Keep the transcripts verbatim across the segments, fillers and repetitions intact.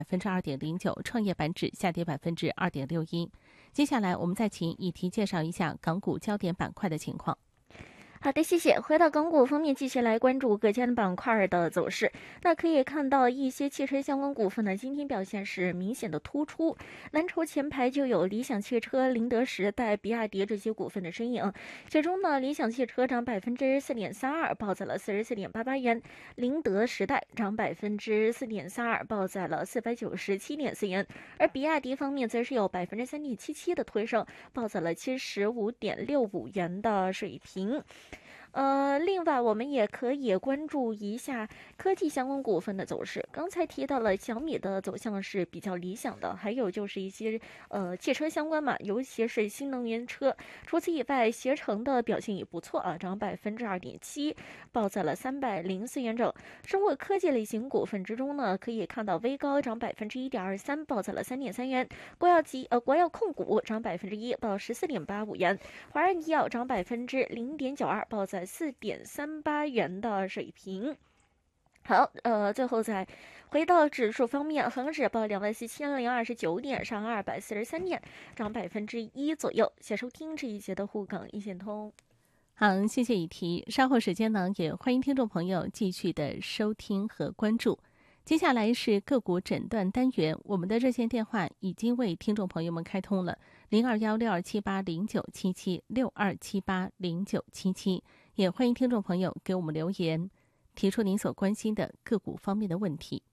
百分之二点零九，创业板指下跌百分之二点六一。接下来我们再请以提介绍一下港股焦点板块的情况。 好的，谢谢。回到港股方面，继续来关注各家板块的走势。那可以看到一些汽车相关股份呢，今天表现是明显的突出。蓝筹前排就有理想汽车、宁德时代、比亚迪这些股份的身影。其中呢，理想汽车涨百分之四点三二，报在了四十四点八八元；宁德时代涨百分之四点三二，报在了四百九十七点四元。而比亚迪方面则是有百分之三点七七的推升，报在了七十五点六五元的水平。呃，另外我们也可以关注一下科技相关股份的走势。刚才提到了小米的走向是比较理想的，还有就是一些呃汽车相关嘛，尤其是新能源车。除此以外，携程的表现也不错啊，涨百分之二点七，报在了三百零四元整。生物科技类型股份之中呢，可以看到微高涨百分之一点二三，报在了三点三元；国药集呃国药控股涨百分之一，报十四点八五元；华润医药涨百分之零点九二，报在四点三八元的水平。好，呃，最后再回到指数方面，恒指报两万四千零二十九点，上二百四十三点，涨百分之一左右。谢收听这一节的沪港一线通。 好，谢谢以提。稍后时间呢，也欢迎听众朋友继续的收听和关注。接下来是个股诊断单元，我们的热线电话已经为听众朋友们开通了零二幺六二七八零九七七六二七八零九七七，也欢迎听众朋友给我们留言，提出您所关心的个股方面的问题。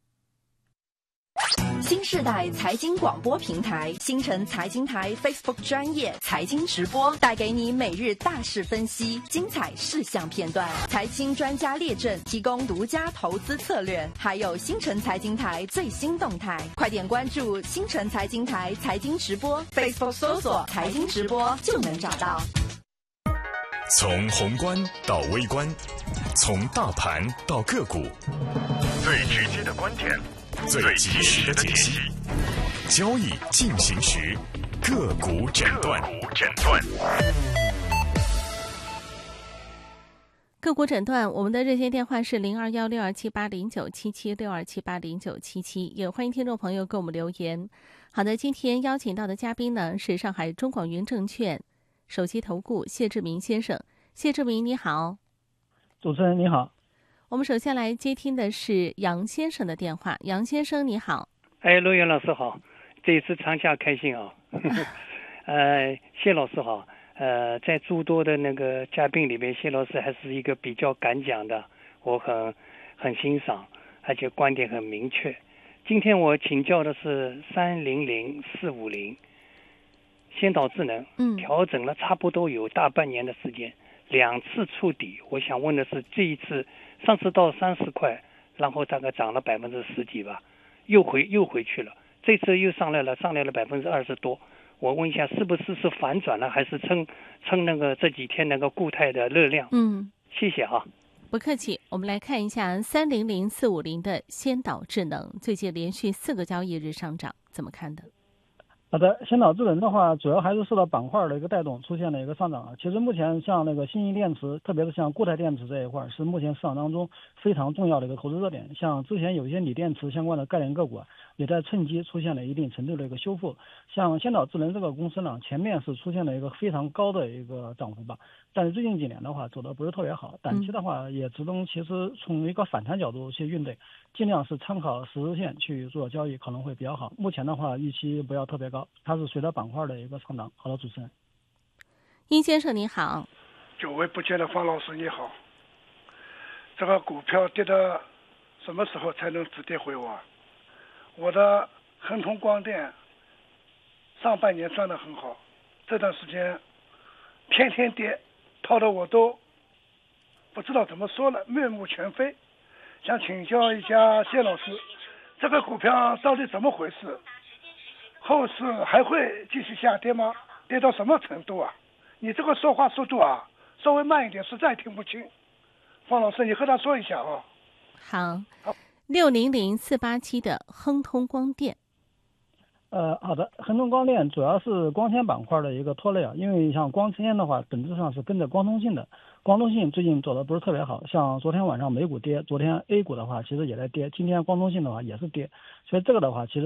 新世代财经广播平台新城财经台 Facebook 专业财经直播，带给你每日大事分析、精彩事项片段，财经专家列阵，提供独家投资策略，还有新城财经台最新动态。快点关注新城财经台财经直播 Facebook 搜索财经直播就能找到。 从宏观到微观，从大盘到个股，最直接的观点，最及时的解析，交易进行时，个股诊断。 个股诊断，我们的热线电话是零二幺六二七八零九七七六二七八零九七七，也欢迎听众朋友给我们留言。好的，今天邀请到的嘉宾呢是上海中广云证券首席投顾谢志明先生。谢志明你好。 主持人你好。 我们首先来接听的是杨先生的电话。杨先生你好。 哎，陆源老师好，这一次长假开心啊。呃，谢老师好。呃，在诸多的那个嘉宾里面，谢老师还是一个比较敢讲的，我很很欣赏，而且观点很明确。今天我请教的是三零零四五零先导智能， 嗯， 调整了差不多有大半年的时间，两次触底。我想问的是，这一次上次到三十块，然后大概涨了百分之十几吧，又回又回去了，这次又上来了，上来了百分之二十多。我问一下，是不是是反转了，还是蹭蹭那个这几天那个固态的热量？ 嗯， 谢谢啊。 不客气。我们来看一下三零零四五零的先导智能，最近连续四个交易日上涨，怎么看的？ 好的，先导智能的话，主要还是受到板块的一个带动，出现了一个上涨啊。其实目前像那个新型电池，特别是像固态电池这一块，是目前市场当中非常重要的一个投资热点。像之前有一些锂电池相关的概念个股啊，也在趁机出现了一定程度的一个修复。像先导智能这个公司呢，前面是出现了一个非常高的一个涨幅吧，但是最近几年的话走的不是特别好，短期的话也值得其实从一个反弹角度去应对，尽量是参考十日线去做交易可能会比较好。目前的话预期不要特别高，它是随着板块的一个上涨。好的，主持人。 殷先生你好。 久违不见的方老师你好。这个股票跌到什么时候才能止跌回稳？我的恒通光电上半年赚得很好，这段时间天天跌，套的我都不知道怎么说了，面目全非。想请教一下谢老师，这个股票到底怎么回事？后市还会继续下跌吗？跌到什么程度啊？你这个说话速度啊，稍微慢一点，实在听不清。方老师，你和他说一下啊。 好，六零零四八七的亨通光电。 呃，好的，恒通光电主要是光纤板块的一个拖累啊，因为像光纤的话，本质上是跟着光通信的，光通信最近走的不是特别好，像昨天晚上美股跌，昨天 A 股的话其实也在跌，今天光通信的话也是跌，所以这个的话其实。